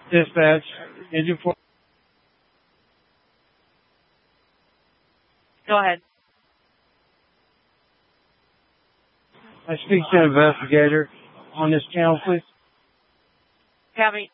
Dispatch, engine 4. Go ahead. I speak to an investigator on this channel, please. Copy.